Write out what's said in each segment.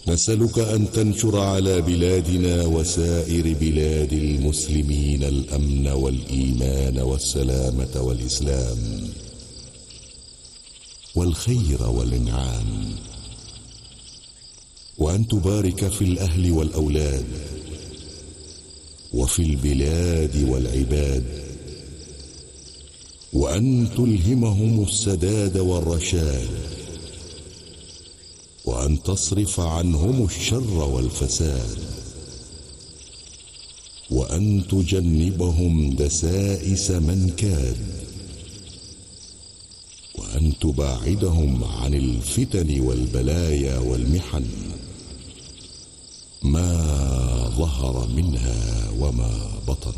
نسألك أن تنشر على بلادنا وسائر بلاد المسلمين الأمن والإيمان والسلامة والإسلام والخير والإنعام، وأن تبارك في الأهل والأولاد وفي البلاد والعباد، وأن تلهمهم السداد والرشاد، وأن تصرف عنهم الشر والفساد، وأن تجنبهم دسائس من كاد، وأن تباعدهم عن الفتن والبلايا والمحن ما ظهر منها وما بطن.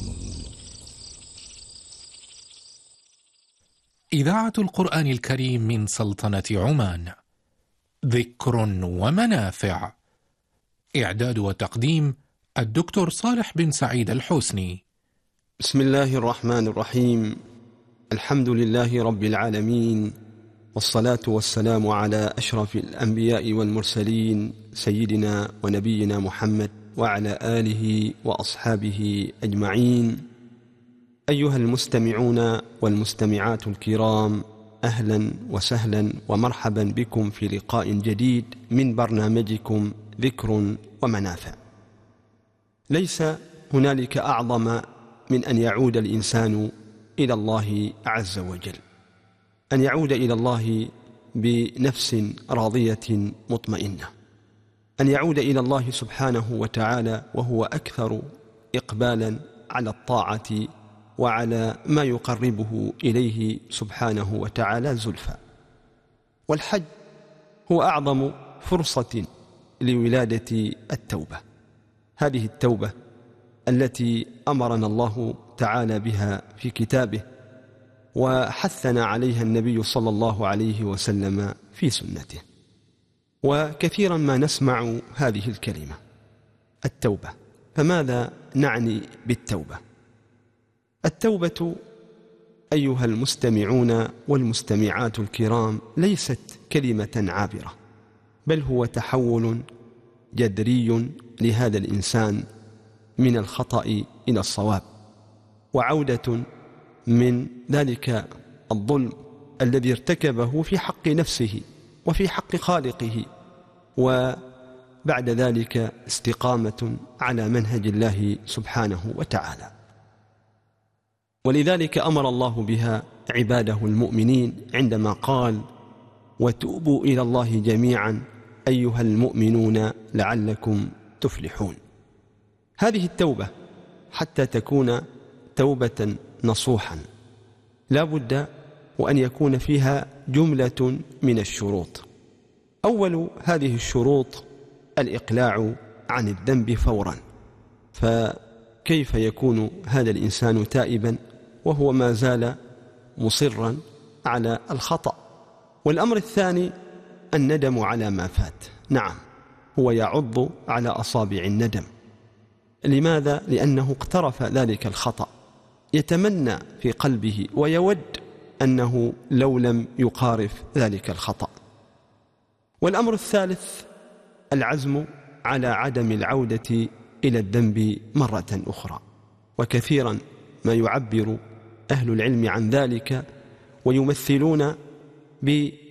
إذاعة القرآن الكريم من سلطنة عمان، ذكر ومنافع. إعداد وتقديم الدكتور صالح بن سعيد الحسني. بسم الله الرحمن الرحيم. الحمد لله رب العالمين، والصلاة والسلام على أشرف الأنبياء والمرسلين سيدنا ونبينا محمد وعلى آله وأصحابه أجمعين. أيها المستمعون والمستمعات الكرام، أهلا وسهلا ومرحبا بكم في لقاء جديد من برنامجكم ذكر ومنافع. ليس هنالك أعظم من أن يعود الإنسان إلى الله عز وجل، أن يعود إلى الله بنفس راضية مطمئنة، أن يعود إلى الله سبحانه وتعالى وهو أكثر إقبالا على الطاعة وعلى ما يقربه إليه سبحانه وتعالى زلفى. والحج هو أعظم فرصة لولادة التوبة، هذه التوبة التي أمرنا الله تعالى بها في كتابه، وحثنا عليها النبي صلى الله عليه وسلم في سنته. وكثيرا ما نسمع هذه الكلمة التوبة، فماذا نعني بالتوبة؟ التوبة أيها المستمعون والمستمعات الكرام ليست كلمة عابرة، بل هو تحول جذري لهذا الإنسان من الخطأ إلى الصواب، وعودة من ذلك الظلم الذي ارتكبه في حق نفسه وفي حق خالقه، وبعد ذلك استقامة على منهج الله سبحانه وتعالى. ولذلك أمر الله بها عباده المؤمنين عندما قال: وتوبوا إلى الله جميعا أيها المؤمنون لعلكم تفلحون. هذه التوبة حتى تكون توبة نصوحا لا بد وأن يكون فيها جملة من الشروط. أول هذه الشروط الإقلاع عن الذنب فورا، فكيف يكون هذا الإنسان تائبا وهو ما زال مصرا على الخطأ؟ والأمر الثاني الندم على ما فات. نعم، هو يعض على أصابع الندم. لماذا؟ لأنه اقترف ذلك الخطأ، يتمنى في قلبه ويود أنه لو لم يقارف ذلك الخطأ. والأمر الثالث العزم على عدم العودة إلى الذنب مرة أخرى، وكثيرا ما يعبر أهل العلم عن ذلك ويمثلون